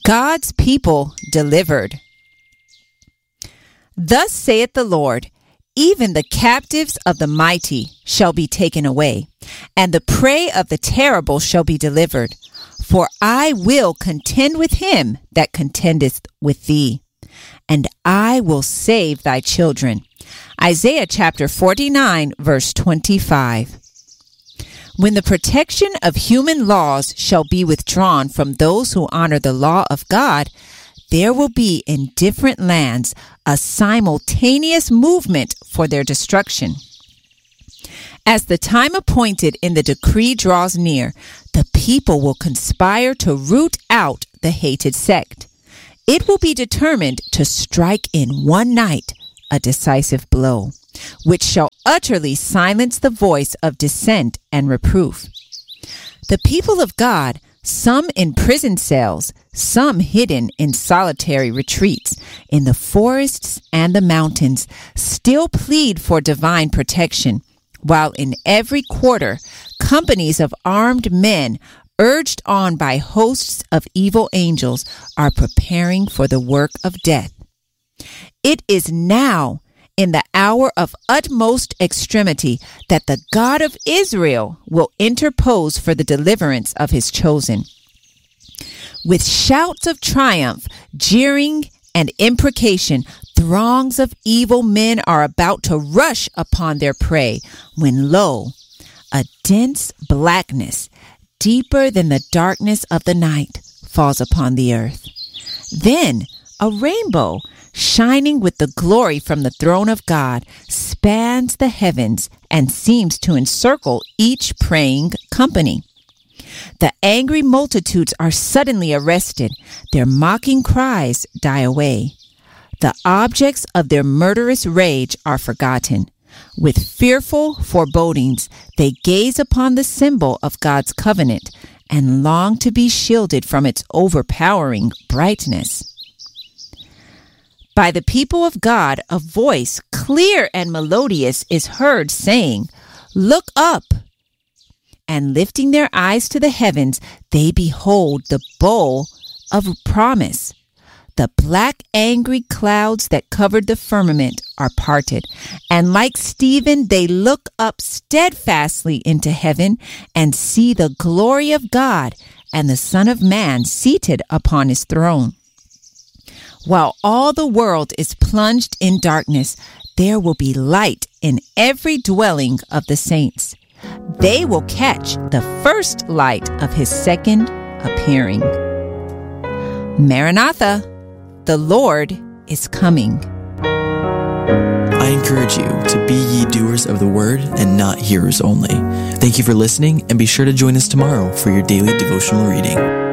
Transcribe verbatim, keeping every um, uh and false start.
God's people delivered. Thus saith the Lord, even the captives of the mighty shall be taken away, and the prey of the terrible shall be delivered. For I will contend with him that contendeth with thee, and I will save thy children. Isaiah chapter forty-nine, verse twenty-five. When the protection of human laws shall be withdrawn from those who honor the law of God, there will be in different lands a simultaneous movement for their destruction. As the time appointed in the decree draws near, the people will conspire to root out the hated sect. It will be determined to strike in one night a decisive blow, which shall utterly silence the voice of dissent and reproof. The people of God, some in prison cells, some hidden in solitary retreats, in the forests and the mountains, still plead for divine protection, while in every quarter, companies of armed men, urged on by hosts of evil angels, are preparing for the work of death. It is now, in the hour of utmost extremity, that the God of Israel will interpose for the deliverance of his chosen. With shouts of triumph, jeering, and imprecation, throngs of evil men are about to rush upon their prey, when lo, a dense blackness, deeper than the darkness of the night, falls upon the earth. Then a rainbow, shining with the glory from the throne of God, spans the heavens and seems to encircle each praying company. The angry multitudes are suddenly arrested. Their mocking cries die away. The objects of their murderous rage are forgotten. With fearful forebodings, they gaze upon the symbol of God's covenant and long to be shielded from its overpowering brightness. By the people of God, a voice clear and melodious is heard saying, "Look up." And lifting their eyes to the heavens, they behold the bowl of promise. The black angry clouds that covered the firmament are parted, and like Stephen, they look up steadfastly into heaven and see the glory of God and the Son of Man seated upon his throne. While all the world is plunged in darkness, there will be light in every dwelling of the saints. They will catch the first light of his second appearing. Maranatha, the Lord is coming. I encourage you to be ye doers of the word and not hearers only. Thank you for listening, and be sure to join us tomorrow for your daily devotional reading.